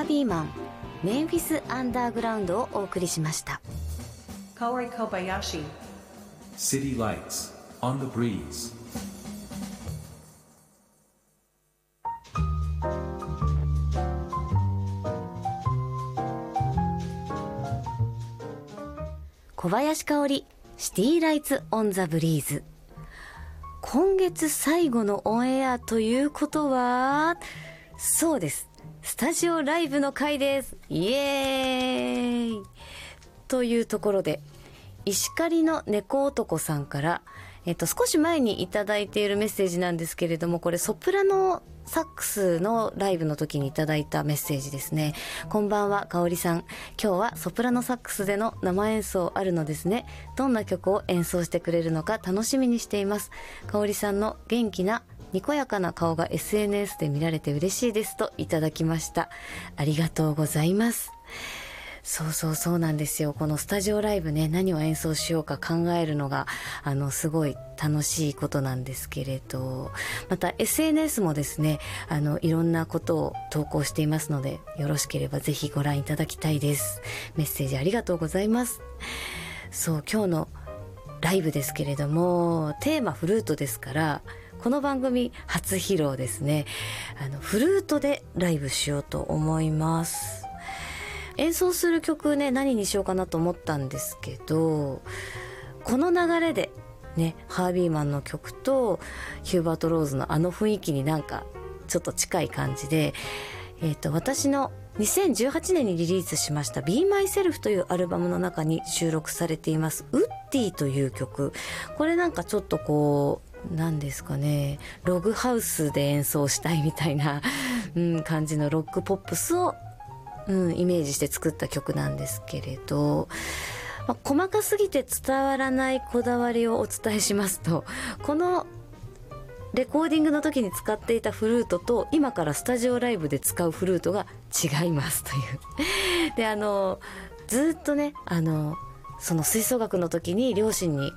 ービーマンメンフィスアンダーグラウンドをお送りしました。 Kaori Kobayashi City Lights on the Breeze。 小林香織シティライツオンザブリーズ。今月最後のオンエアということは、そうです、スタジオライブの回です。イエーイというところで、石狩の猫男さんから、少し前にいただいているメッセージなんですけれども、これソプラノサックスのライブの時にいただいたメッセージですね。こんばんは、香織さん。今日はソプラノサックスでの生演奏あるのですね。どんな曲を演奏してくれるのか楽しみにしています。香織さんの元気なにこやかな顔が SNS で見られて嬉しいですといただきました。ありがとうございます。そうなんですよ。このスタジオライブね、何を演奏しようか考えるのがすごい楽しいことなんですけれど、また SNS もですね、いろんなことを投稿していますので、よろしければぜひご覧いただきたいです。メッセージありがとうございます。そう、今日のライブですけれども、テーマフルートですから、この番組初披露ですね。フルートでライブしようと思います。演奏する曲ね、何にしようかなと思ったんですけど、この流れでね、ハービーマンの曲とヒューバート・ローズの雰囲気になんかちょっと近い感じで、私の2018年にリリースしました Be Myself というアルバムの中に収録されていますウッディという曲。これなんかちょっとこう、なんですかね、ログハウスで演奏したいみたいな、感じのロックポップスをイメージして作った曲なんですけれど、細かすぎて伝わらないこだわりをお伝えしますと、このレコーディングの時に使っていたフルートと今からスタジオライブで使うフルートが違いますというで、ずっとね、その吹奏楽の時に両親に